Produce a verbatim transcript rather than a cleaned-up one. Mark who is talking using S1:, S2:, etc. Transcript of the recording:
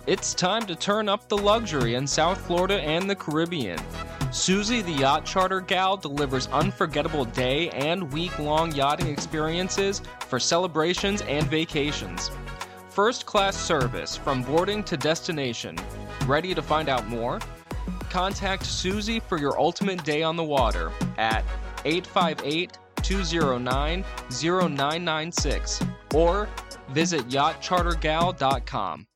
S1: It's time to turn up the luxury in South Florida and the Caribbean. Susie the Yacht Charter Gal delivers unforgettable day and week-long yachting experiences for celebrations and vacations. First-class service from boarding to destination. Ready to find out more? Contact Susie for your ultimate day on the water at eight five eight, two zero nine, zero nine nine six or visit yacht charter gal dot com.